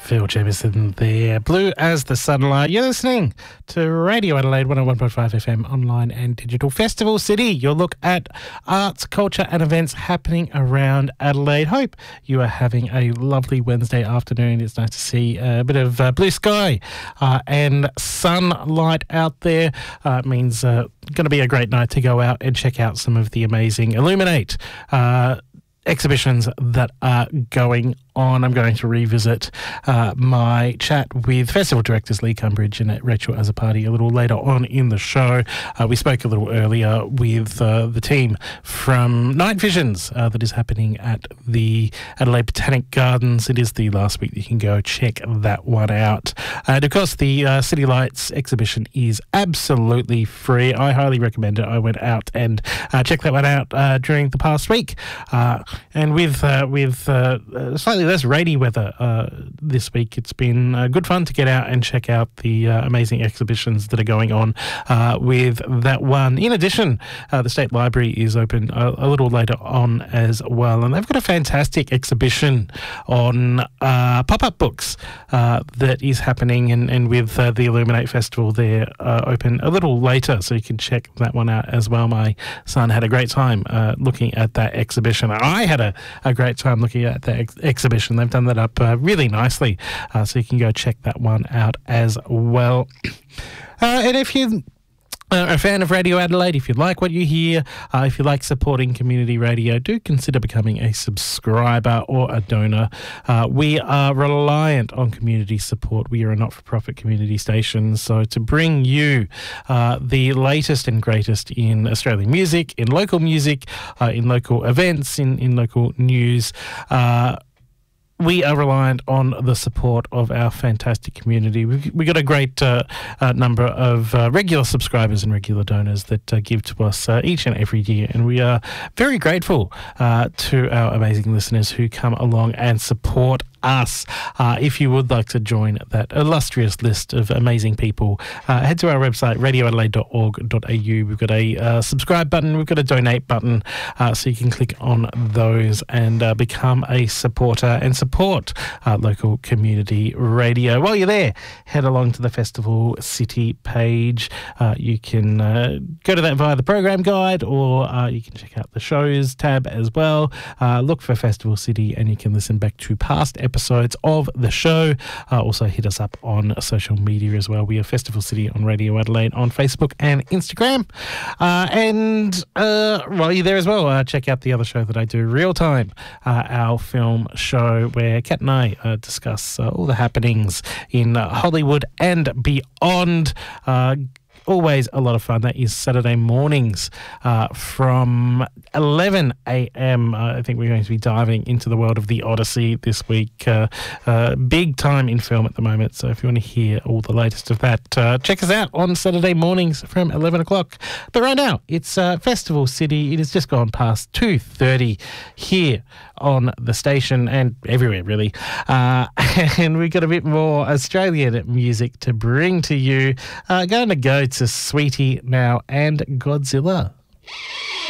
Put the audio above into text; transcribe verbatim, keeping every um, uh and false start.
Phil Jamieson there. Blue as the Sunlight. You're listening to Radio Adelaide one oh one point five F M online and digital. Festival City, your look at arts, culture and events happening around Adelaide. Hope you are having a lovely Wednesday afternoon. It's nice to see a bit of uh, blue sky uh, and sunlight out there. Uh, it means uh, going to be a great night to go out and check out some of the amazing Illuminate uh exhibitions that are going on. I'm going to revisit uh, my chat with festival directors Lee Cumbridge and Rachel Azzopardi a little later on in the show. Uh, we spoke a little earlier with uh, the team from Night Visions uh, that is happening at the Adelaide Botanic Gardens. It is the last week that you can go check that one out. And of course, the uh, City Lights exhibition is absolutely free. I highly recommend it. I went out and uh, checked that one out uh, during the past week. Uh, and with uh, with uh, slightly less rainy weather uh, this week, it's been uh, good fun to get out and check out the uh, amazing exhibitions that are going on uh, with that one. In addition, uh, the State Library is open a, a little later on as well, and they've got a fantastic exhibition on uh, pop-up books uh, that is happening, and, and with uh, the Illuminate Festival there uh, open a little later, so you can check that one out as well. My son had a great time uh, looking at that exhibition. I had a, a great time looking at the ex- exhibition. They've done that up uh, really nicely, uh, so you can go check that one out as well. Uh, and if you Uh, a fan of Radio Adelaide, if you like what you hear, uh, if you like supporting community radio, do consider becoming a subscriber or a donor. Uh, we are reliant on community support. We are a not-for-profit community station, so to bring you uh, the latest and greatest in Australian music, in local music, uh, in local events, in, in local news, uh, we are reliant on the support of our fantastic community. We've, we've got a great uh, uh, number of uh, regular subscribers and regular donors that uh, give to us uh, each and every year, and we are very grateful uh, to our amazing listeners who come along and support us. Uh, if you would like to join that illustrious list of amazing people, uh, head to our website, radio adelaide dot org dot a u. We've got a uh, subscribe button, we've got a donate button, uh, so you can click on those and uh, become a supporter and support uh, local community radio. While you're there, head along to the Festival City page. Uh, you can uh, go to that via the program guide, or uh, you can check out the shows tab as well. Uh, look for Festival City and you can listen back to past episodes episodes of the show. Uh, also hit us up on social media as well. We are Festival City on Radio Adelaide on Facebook and Instagram. Uh, and uh, while you're there as well, uh, check out the other show that I do, Real Time, uh, our film show where Kat and I uh, discuss uh, all the happenings in uh, Hollywood and beyond. Uh, Always a lot of fun. That is Saturday mornings uh, from eleven a.m. Uh, I think we're going to be diving into the world of The Odyssey this week. Uh, uh, big time in film at the moment. So if you want to hear all the latest of that, uh, check us out on Saturday mornings from eleven o'clock. But right now, it's uh, Festival City. It has just gone past two thirty here on the station and everywhere, really. Uh, and we've got a bit more Australian music to bring to you. Uh, going to go to Sweetie now and Godzilla.